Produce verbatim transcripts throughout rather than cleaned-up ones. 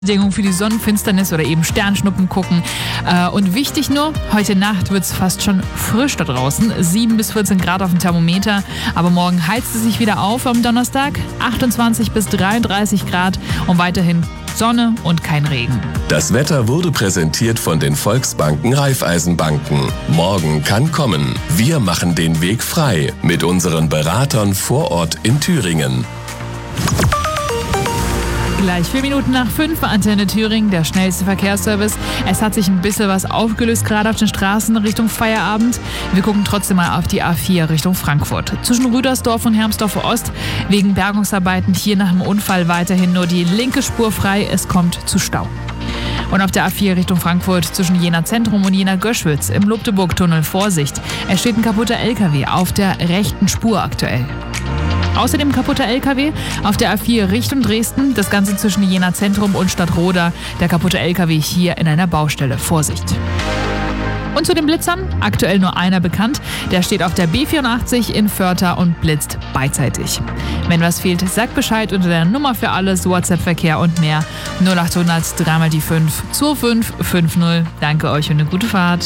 Bedingungen für die Sonnenfinsternis oder eben Sternschnuppen gucken. Äh, und wichtig nur, heute Nacht wird es fast schon frisch da draußen. sieben bis vierzehn Grad auf dem Thermometer. Aber morgen heizt es sich wieder auf am Donnerstag. achtundzwanzig bis dreiunddreißig Grad und weiterhin Sonne und kein Regen. Das Wetter wurde präsentiert von den Volksbanken Raiffeisenbanken. Morgen kann kommen. Wir machen den Weg frei mit unseren Beratern vor Ort in Thüringen. Gleich vier Minuten nach fünf, Antenne Thüringen, der schnellste Verkehrsservice. Es hat sich ein bisschen was aufgelöst, gerade auf den Straßen Richtung Feierabend. Wir gucken trotzdem mal auf die A vier Richtung Frankfurt. Zwischen Rüdersdorf und Hermsdorfer Ost wegen Bergungsarbeiten hier nach dem Unfall weiterhin nur die linke Spur frei. Es kommt zu Stau. Und auf der A vier Richtung Frankfurt zwischen Jena Zentrum und Jena Göschwitz im Lobdeburg-Tunnel Vorsicht. Es steht ein kaputter L K W auf der rechten Spur aktuell. Außerdem kaputter L K W auf der A vier Richtung Dresden, das Ganze zwischen Jena Zentrum und Stadtroda. Der kaputte L K W hier in einer Baustelle. Vorsicht! Und zu den Blitzern, aktuell nur einer bekannt. Der steht auf der B vierundachtzig in Vörter und blitzt beidseitig. Wenn was fehlt, sagt Bescheid unter der Nummer für alles, WhatsApp-Verkehr und mehr. null achthundert drei mal die fünf zwei fünf fünf null. Danke euch und eine gute Fahrt.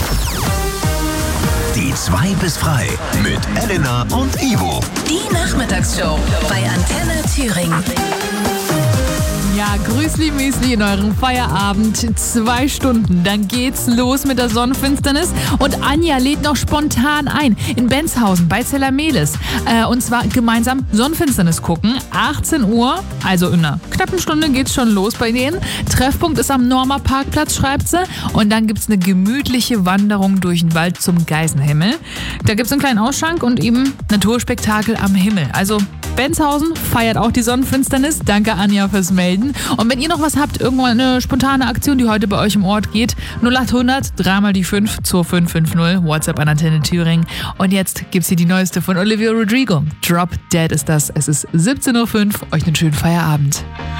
Die zwei bis frei mit Elena und Ivo. Die Nachmittagsshow bei Antenne Thüringen. Ja, Grüßli Müsli in eurem Feierabend. Zwei Stunden, dann geht's los mit der Sonnenfinsternis. Und Anja lädt noch spontan ein in Benzhausen bei Zellermelis. Äh, und zwar gemeinsam Sonnenfinsternis gucken. achtzehn Uhr, also in einer knappen Stunde geht's schon los bei denen. Treffpunkt ist am Norma Parkplatz, schreibt sie. Und dann gibt's eine gemütliche Wanderung durch den Wald zum Geisenhimmel. Da gibt's einen kleinen Ausschank und eben Naturspektakel am Himmel. Also Benzhausen feiert auch die Sonnenfinsternis. Danke Anja fürs Melden. Und wenn ihr noch was habt, irgendwann eine spontane Aktion, die heute bei euch im Ort geht, null achthundert drei mal die fünf zwei fünf fünf null, WhatsApp an Antenne Thüringen. Und jetzt gibt's hier die neueste von Olivia Rodrigo. Drop Dead ist das. Es ist siebzehn Uhr fünf. Euch einen schönen Feierabend.